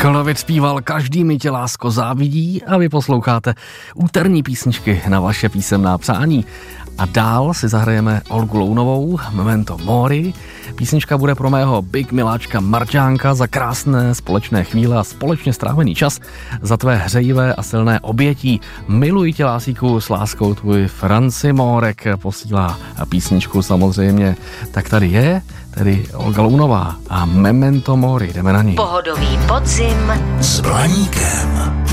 Michalovič zpíval Každý mi tě, lásko, závidí a vy posloucháte úterní písničky na vaše písemná přání. A dál si zahrajeme Olgu Lounovou, Memento Mori. Písnička bude pro mého big miláčka Marťánka za krásné společné chvíle a společně strávený čas, za tvé hřejivé a silné obětí. Miluji tě, lásíku, s láskou tvůj Franci Mórek posílá písničku samozřejmě. Tak tady je, tedy Olga Lounová a Memento Mori. Jdeme na ní. Pohodový podzim S Blaníkem.